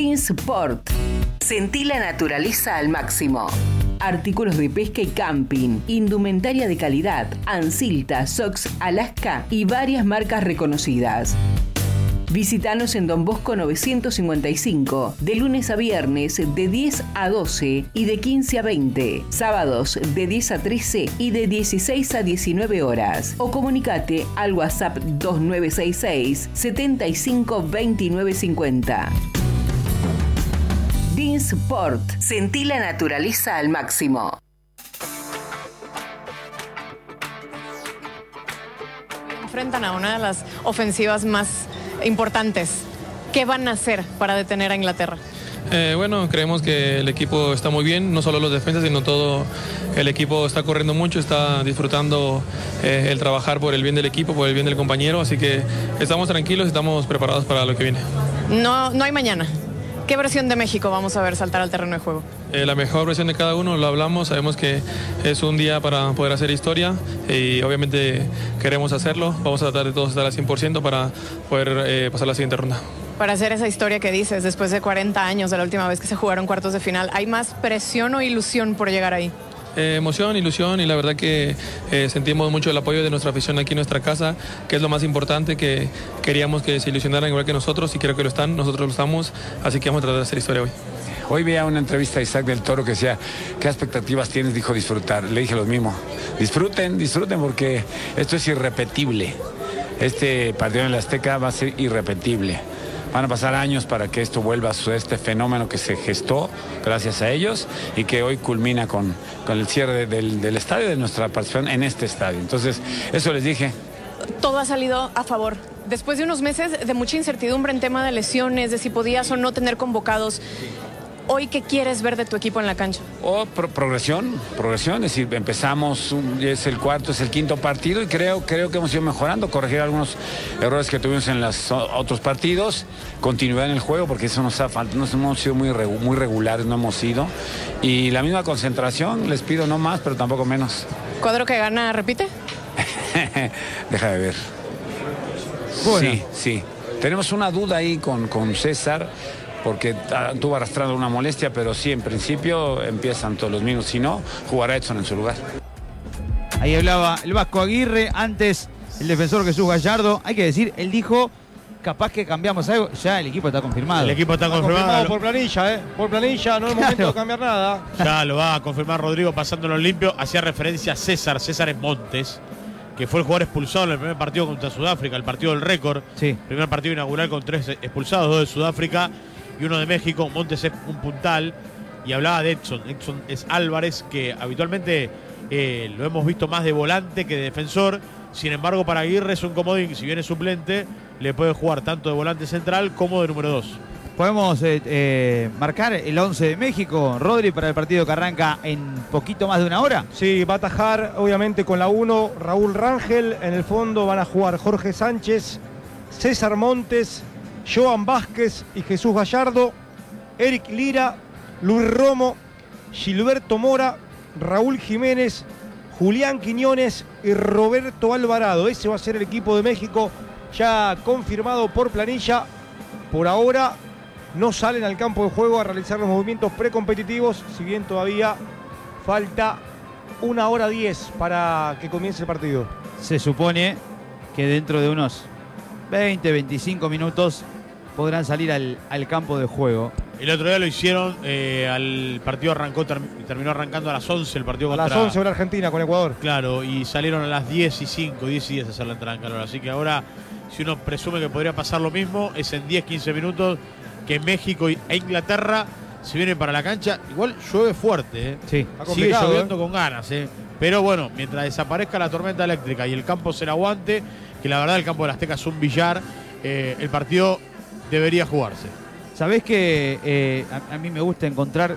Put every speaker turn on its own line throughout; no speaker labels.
Dinsport. Sentí la naturaleza al máximo. Artículos de pesca y camping, indumentaria de calidad, Ansilta, Sox, Alaska y varias marcas reconocidas. Visítanos en Don Bosco 955, de lunes a viernes de 10 a 12 y de 15 a 20, sábados de 10 a 13 y de 16 a 19 horas. O comunicate al WhatsApp 2966 75 29 50. Dinsport. Sentí la naturaleza al máximo.
Enfrentan a una de las ofensivas más importantes. ¿Qué van a hacer para detener a Inglaterra?
Bueno, creemos que el equipo está muy bien, no solo los defensas, sino todo el equipo está corriendo mucho, está disfrutando el trabajar por el bien del equipo, por el bien del compañero, así que estamos tranquilos, estamos preparados para lo que viene.
No hay mañana. ¿Qué versión de México vamos a ver saltar al terreno de juego?
La mejor versión de cada uno, lo hablamos, sabemos que es un día para poder hacer historia y obviamente queremos hacerlo, vamos a tratar de todos estar al 100% para poder pasar la siguiente ronda.
Para hacer esa historia que dices, después de 40 años de la última vez que se jugaron cuartos de final, ¿hay más presión o ilusión por llegar ahí?
Emoción, ilusión y la verdad que sentimos mucho el apoyo de nuestra afición aquí en nuestra casa, que es lo más importante, que queríamos que se ilusionaran igual que nosotros y creo que lo están, nosotros lo estamos, así que vamos a tratar de hacer historia hoy.
Hoy veía una entrevista a Isaac del Toro que decía, ¿qué expectativas tienes? Dijo disfrutar. Le dije lo mismo. Disfruten porque esto es irrepetible. Este partido en el Azteca va a ser irrepetible. Van a pasar años para que esto vuelva a suceder, este fenómeno que se gestó gracias a ellos y que hoy culmina con el cierre del estadio, de nuestra participación en este estadio. Entonces, eso les dije.
Todo ha salido a favor. Después de unos meses de mucha incertidumbre en tema de lesiones, de si podías o no tener convocados, ¿hoy qué quieres ver de tu equipo en la cancha?
Progresión, es decir, empezamos, es el cuarto, es el quinto partido y creo que hemos ido mejorando, corregir algunos errores que tuvimos en los otros partidos, continuidad en el juego, porque eso nos ha faltado, no hemos sido muy regulares, no hemos sido, y la misma concentración, les pido no más, pero tampoco menos.
¿Cuadro que gana, repite?
Deja de ver. Bueno. Sí. Tenemos una duda ahí con César, porque estuvo arrastrando una molestia, pero sí, en principio empiezan todos los minutos. Si no, jugará Edson en su lugar.
Ahí hablaba el Vasco Aguirre, antes el defensor Jesús Gallardo. Hay que decir, él dijo, capaz que cambiamos algo. Ya el equipo está confirmado.
El equipo está confirmado
por planilla, Por planilla, no es momento de cambiar nada.
Ya lo va a confirmar Rodrigo pasándolo limpio. Hacía referencia a César Montes, que fue el jugador expulsado en el primer partido contra Sudáfrica, el partido del récord.
Sí.
Primer partido inaugural con 3 expulsados, 2 de Sudáfrica y 1 de México. Montes es un puntal y hablaba de Edson. Edson es Álvarez, que habitualmente lo hemos visto más de volante que de defensor. Sin embargo, para Aguirre es un comodín. Si viene suplente, le puede jugar tanto de volante central como de número 2.
Podemos marcar el 11 de México, Rodri, para el partido que arranca en poquito más de una hora.
Sí, va a atajar obviamente con la 1 Raúl Rangel. En el fondo van a jugar Jorge Sánchez, César Montes, Joan Vázquez y Jesús Gallardo, Eric Lira, Luis Romo, Gilberto Mora, Raúl Jiménez, Julián Quiñones y Roberto Alvarado. Ese va a ser el equipo de México, ya confirmado por planilla. Por ahora no salen al campo de juego a realizar los movimientos precompetitivos, si bien todavía falta 1 hora 10 para que comience el partido.
Se supone que dentro de unos 20, 25 minutos podrán salir al campo de juego.
El otro día lo hicieron, al partido terminó arrancando a las 11 el partido contra...
A las 11 hora Argentina con Ecuador.
Claro, y salieron a las 10 y 5, 10 y 10 a hacer la entrada en calor. Así que ahora, si uno presume que podría pasar lo mismo, es en 10, 15 minutos que México e Inglaterra se vienen para la cancha. Igual llueve fuerte,
Sí.
Sigue lloviendo con ganas, Pero bueno, mientras desaparezca la tormenta eléctrica y el campo se la aguante, que la verdad el campo del Azteca es un billar, el partido debería jugarse.
Sabés que a mí me gusta encontrar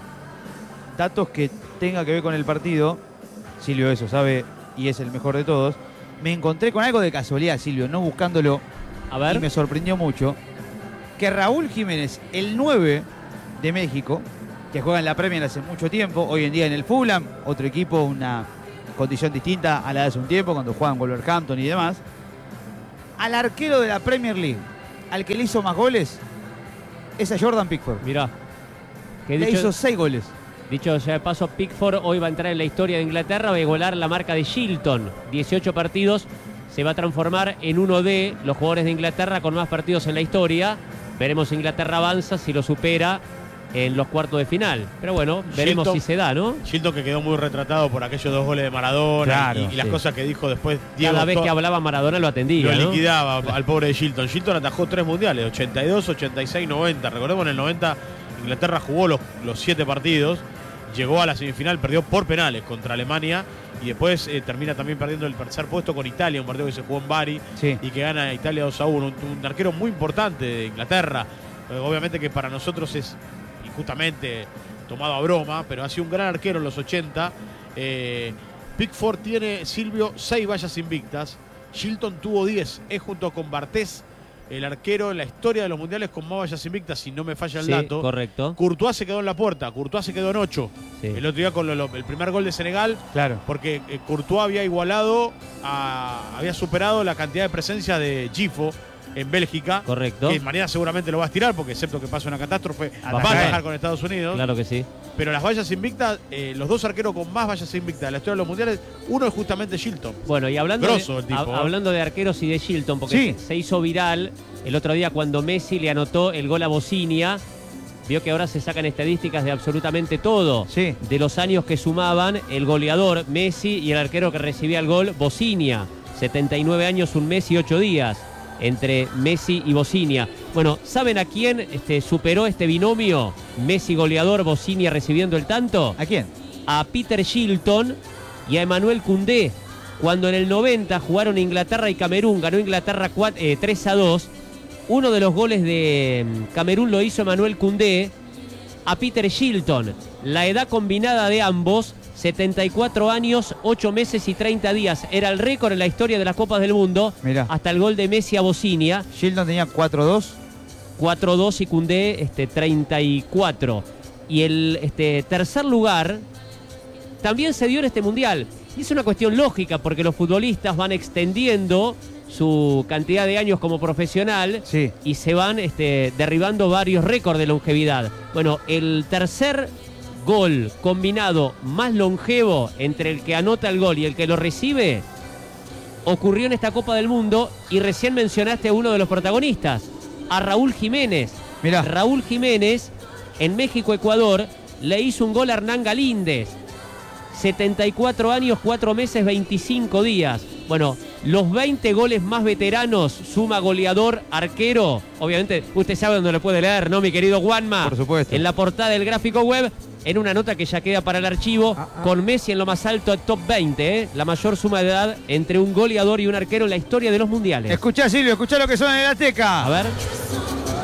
datos que tenga que ver con el partido. Silvio eso sabe y es el mejor de todos. Me encontré con algo de casualidad, Silvio, no buscándolo.
A ver.
Y me sorprendió mucho que Raúl Jiménez, el 9 de México, que juega en la Premier hace mucho tiempo, hoy en día en el Fulham, otro equipo, una condición distinta a la de hace un tiempo, cuando juegan Wolverhampton y demás, al arquero de la Premier League, al que le hizo más goles, es a Jordan Pickford.
Mirá. Que
Le hizo 6 goles.
Dicho sea de paso, Pickford hoy va a entrar en la historia de Inglaterra, va a igualar la marca de Shilton. 18 partidos, se va a transformar en uno de los jugadores de Inglaterra con más partidos en la historia. Veremos si Inglaterra avanza, si lo supera en los cuartos de final. Pero bueno, veremos
Shilton,
si se da, ¿no?
Shilton, que quedó muy retratado por aquellos 2 goles de Maradona,
Claro,
y las cosas que dijo después Diego.
Cada vez que hablaba Maradona lo atendía,
Lo
¿no?
liquidaba al pobre de Shilton. Shilton atajó 3 mundiales, 82, 86, 90. Recordemos, en el 90 Inglaterra jugó los 7 partidos, llegó a la semifinal, perdió por penales contra Alemania y después termina también perdiendo el tercer puesto con Italia, un partido que se jugó en Bari,
Sí.
y que gana Italia 2-1. Un arquero muy importante de Inglaterra. Obviamente que para nosotros es injustamente tomado a broma, pero ha sido un gran arquero en los 80. Pickford tiene, Silvio, 6 vallas invictas. Shilton tuvo 10. Es junto con Bartés el arquero en la historia de los mundiales con más vallas invictas, si no me falla el
Sí,
dato.
correcto.
Courtois se quedó en la puerta, Courtois se quedó en 8.
Sí.
El otro día con el primer gol de Senegal,
Claro.
porque Courtois había había superado la cantidad de presencia de Gifo en Bélgica.
Correcto.
Que mañana seguramente lo va a estirar, porque excepto que pase una catástrofe, va a
Atacar.
atajar con Estados Unidos.
Claro que sí.
Pero las vallas invictas, los 2 arqueros con más vallas invictas de la historia de los mundiales, uno es justamente Shilton.
Bueno, y hablando,
Grosso el tipo,
hablando de arqueros y de Shilton, porque
Sí.
se hizo viral el otro día cuando Messi le anotó el gol a Bosnia. Vio que ahora se sacan estadísticas de absolutamente todo.
Sí.
De los años que sumaban el goleador Messi y el arquero que recibía el gol, Bosnia. 79 años, 1 mes y 8 días entre Messi y Bosnia. Bueno, ¿saben a quién superó este binomio? Messi goleador, Bosnia recibiendo el tanto.
¿A quién?
A Peter Shilton y a Emmanuel Koundé. Cuando en el 90 jugaron Inglaterra y Camerún, ganó Inglaterra 3-2. Uno de los goles de Camerún lo hizo Emmanuel Koundé a Peter Shilton. La edad combinada de ambos, 74 años, 8 meses y 30 días. Era el récord en la historia de las Copas del Mundo.
Mirá.
Hasta el gol de Messi a Bosnia.
Shilton tenía 4-2.
4-2 y Koundé 34. Y el tercer lugar también se dio en este mundial. Y es una cuestión lógica porque los futbolistas van extendiendo su cantidad de años como profesional,
Sí.
y se van derribando varios récords de longevidad. Bueno, el tercer gol combinado más longevo entre el que anota el gol y el que lo recibe ocurrió en esta Copa del Mundo, y recién mencionaste a uno de los protagonistas, a Raúl Jiménez.
Mirá.
Raúl Jiménez en México-Ecuador le hizo un gol a Hernán Galíndez. 74 años, 4 meses, 25 días. Bueno, los 20 goles más veteranos suma goleador, arquero. Obviamente, usted sabe dónde lo puede leer, ¿no, mi querido Juanma?
Por supuesto.
En la portada del gráfico web, en una nota que ya queda para el archivo, con Messi en lo más alto del top 20, la mayor suma de edad entre un goleador y un arquero en la historia de los mundiales.
Escuchá, Silvio, escuchá lo que suena en el Azteca.
A ver.